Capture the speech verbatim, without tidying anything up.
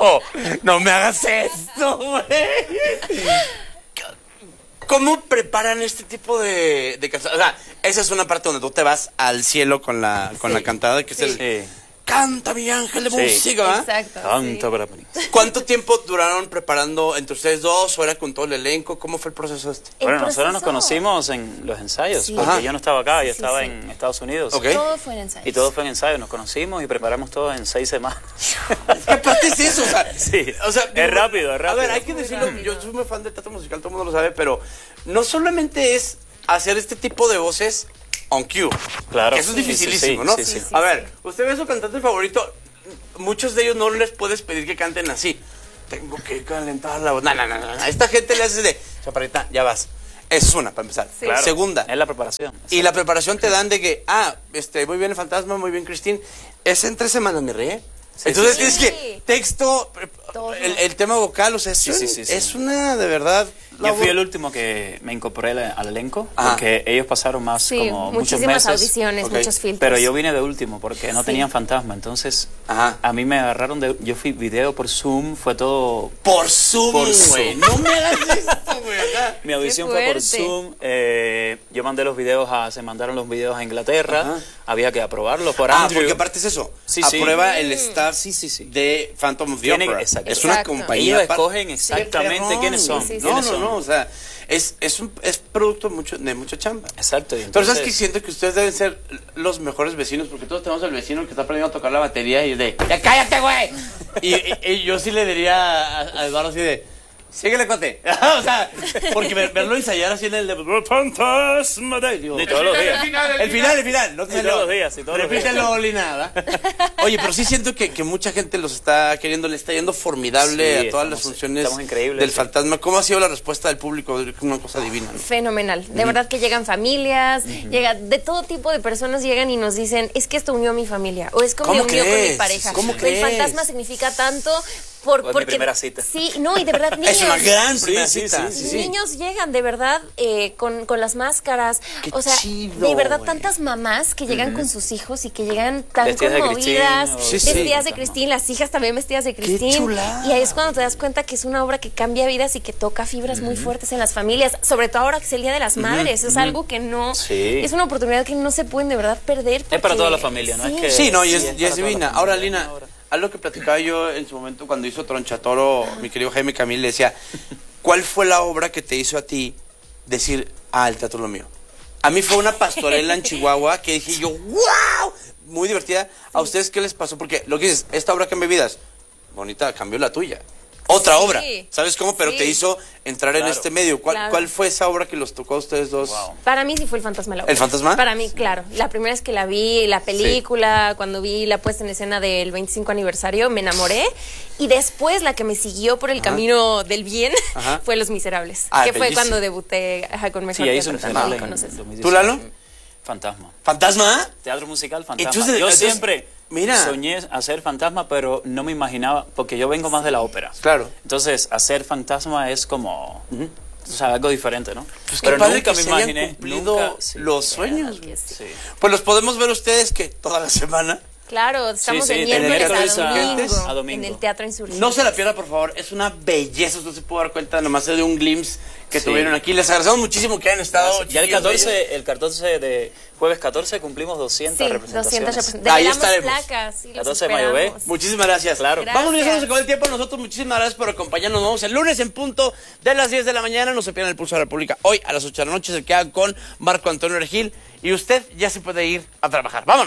no me hagas esto, güey. ¿Cómo preparan este tipo de, de canciones? O sea, esa es una parte donde tú te vas al cielo con la, con sí. la cantada, que sí. es el... Sí. Canta mi ángel de sí. música, Exacto. Canta para mí. ¿Cuánto tiempo duraron preparando entre ustedes dos? ¿O era con todo el elenco? ¿Cómo fue el proceso este? El bueno, proceso... nosotros nos conocimos en los ensayos, sí. porque Ajá. yo no estaba acá, yo sí, estaba sí. en Estados Unidos. Okay. Todo fue en ensayos. Y todo fue en ensayos, nos conocimos y preparamos todo en seis semanas. ¿Qué parte es eso? O sea, sí. o sea, es rápido, es rápido. A ver, hay que decirlo, yo soy muy fan del teatro musical, todo el mundo lo sabe, pero no solamente es hacer este tipo de voces on cue. Claro. Eso es dificilísimo, sí, sí, ¿no? Sí, sí, sí, a ver, usted ve a su cantante favorito, muchos de ellos no les puedes pedir que canten así. Tengo que calentar la voz. No, no, no, no. A esta gente le haces de, chaparrita, ya vas. Esa es una, para empezar. Sí. Claro. Segunda. Es la preparación. Y la preparación te dan de que, ah, este, muy bien el fantasma, muy bien Cristín. Es en tres semanas, mi rey. Sí, Entonces sí, sí. tienes que, texto, el, el tema vocal, o sea, es, sí, sí, sí, sí. es una, de verdad... Yo fui el último que me incorporé al elenco, Ajá. porque ellos pasaron más sí, como muchos meses. muchísimas audiciones, okay. muchos filtros. Pero yo vine de último porque no sí. tenían fantasma, entonces Ajá. a mí me agarraron de... Yo fui video por Zoom, fue todo... Por Zoom, por Zoom. No me hagas esto, güey. Mi audición fue por Zoom, eh, yo mandé los videos a... Se mandaron los videos a Inglaterra, Ajá. había que aprobarlos por Ah, Andrew. porque aparte es eso, sí, Aprueba sí. el staff sí, sí, sí. de Phantom of the Tienen, Opera. Exacto. Es una compañía... Ellos escogen exactamente quiénes son. Sí, sí, sí. No, no, no, o sea... Es, es, un, es producto mucho, de mucha chamba. Exacto. Entonces, Pero sabes que siento que ustedes deben ser los mejores vecinos, porque todos tenemos al vecino que está aprendiendo a tocar la batería y es de ¡ya cállate, güey! y, y, y yo sí le diría a, a Eduardo así de síguele, cuate. O sea, porque ver, verlo ensayar así en el de fantasma de Dios. De todos los días. El final, el final. El final, no te todos los días, sí, todos los días. Repítelo, Lina. Oye, pero sí siento que, que mucha gente los está queriendo, le está yendo formidable sí, a todas estamos, las funciones del sí. fantasma. ¿Cómo ha sido la respuesta del público? Una cosa divina, ¿no? Fenomenal. De uh-huh. verdad que llegan familias, uh-huh. llega de todo tipo de personas llegan y nos dicen, es que esto unió a mi familia, o es que me unió con mi pareja. ¿Cómo el crees? fantasma significa tanto. Por, Fue porque, mi primera cita. Sí, no, y de verdad, niños. Es una gran primera sí, cita. Sí, sí, sí, niños sí. llegan, de verdad, eh, con, con las máscaras. Qué o sea, chido, de verdad, wey. tantas mamás que llegan uh-huh. con sus hijos y que llegan tan vestidas conmovidas. De sí, sí. Vestidas de Cristín, las hijas también vestidas de Cristín. Qué chulada. Y ahí es cuando te das cuenta que es una obra que cambia vidas y que toca fibras uh-huh. muy fuertes en las familias. Sobre todo ahora que es el Día de las uh-huh. Madres. Es uh-huh. algo que no... Sí. Es una oportunidad que no se pueden de verdad perder. Es para toda la familia, ¿no? Sí, es que, sí no, y es, sí, es, y es divina. Ahora, Lina... Algo que platicaba yo en su momento cuando hizo Tronchatoro, mi querido Jaime Camil, le decía, ¿cuál fue la obra que te hizo a ti decir, ah, el teatro es lo mío? A mí fue una pastorela en Chihuahua que dije yo, ¡wow! Muy divertida. ¿A ustedes qué les pasó? Porque lo que dices, esta obra cambia vidas, bonita, cambió la tuya. Otra sí. obra, ¿sabes cómo? Pero sí. te hizo entrar claro. en este medio. ¿Cuál, claro. ¿Cuál fue esa obra que los tocó a ustedes dos? Wow. Para mí sí fue El Fantasma de la Ópera. ¿El Fantasma? Para mí, sí. claro. La primera vez que la vi, la película, sí. cuando vi la puesta en escena del veinticinco aniversario, me enamoré. Y después la que me siguió por el Ajá. camino del bien Ajá. fue Los Miserables. Ah, que bellísimo. fue cuando debuté ajá, con Mejor sí, Teatro. También conoces. ¿Tú, Lalo? Fantasma. ¿Fantasma? Teatro musical, Fantasma. Entonces, yo entonces, siempre mira. soñé hacer Fantasma, pero no me imaginaba, porque yo vengo más de la ópera. Claro. Entonces, hacer Fantasma es como, uh-huh. o sea, algo diferente, ¿no? Pues pero padre nunca que me se imaginé. hayan cumplido nunca, sí, los sueños. Claro sí. Sí. Pues los podemos ver ustedes que toda la semana. Claro, estamos sí, sí, de miércoles a domingo, a domingo en el Teatro Insurgentes. No se la pierda, por favor. Es una belleza. Usted se puede dar cuenta nomás de un glimpse que sí. tuvieron aquí. Les agradecemos muchísimo que hayan estado. Ya el catorce, el catorce de jueves catorce cumplimos doscientas sí, representaciones. doscientas representaciones. Ahí estaremos. Placas, sí, catorce de mayo, ¿eh? Muchísimas gracias. Claro. Gracias. Vamos, ya se acabó el tiempo. Nosotros muchísimas gracias por acompañarnos. Nos vemos el lunes en punto de las diez de la mañana. No se pierdan el Pulso de la República. Hoy a las ocho de la noche se quedan con Marco Antonio Regil. Y usted ya se puede ir a trabajar. Vámonos.